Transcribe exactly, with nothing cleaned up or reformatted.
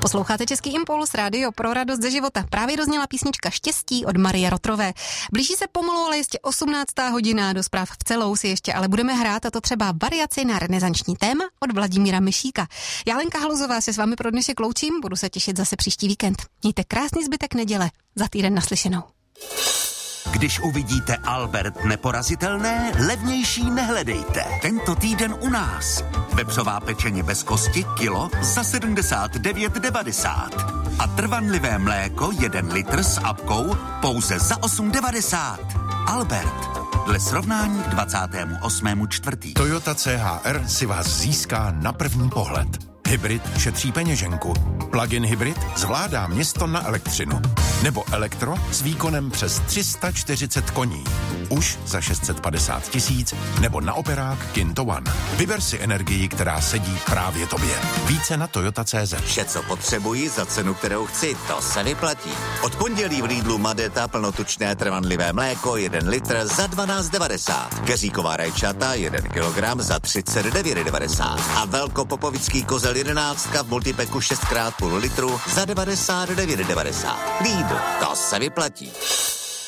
Posloucháte Český impuls, rádio pro radost ze života. Právě dozněla písnička Štěstí od Marie Rotrové. Blíží se pomalu, ale jistě osmnáctá hodina. Do zpráv v celou si ještě ale budeme hrát, a to třeba variaci na renesanční téma od Vladimíra Myšíka. Já, Lenka Haluzová, se s vámi pro dnešek loučím, budu se těšit zase příští víkend. Mějte krásný zbytek neděle, za týden naslyšenou. Když uvidíte Albert neporazitelné, levnější nehledejte. Tento týden u nás. Vepřová pečeně bez kosti kilo za sedmdesát devět devadesát. A trvanlivé mléko jeden litr s apkou pouze za osm devadesát. Albert. Dle srovnání k dvacátému osmému čtvrtý. Toyota C H R si vás získá na první pohled. Hybrid šetří peněženku. Plug-in hybrid zvládá město na elektřinu. Nebo elektro s výkonem přes tři sta čtyřicet koní. Už za šest set padesát tisíc, nebo na operák Kinto One. Vyber si energii, která sedí právě tobě. Více na Toyota tečka cé zet. Vše, co potřebuji za cenu, kterou chci, to se vyplatí. Od pondělí v Lidlu Madeta plnotučné trvanlivé mléko jeden litr za dvanáct devadesát. Keříková rajčata jeden kilogram za třicet devět devadesát. A velkopopovický kozel jedenáctka v multipeku šest krát půl litru za devadesát devět devadesát. Lidl, to se vyplatí.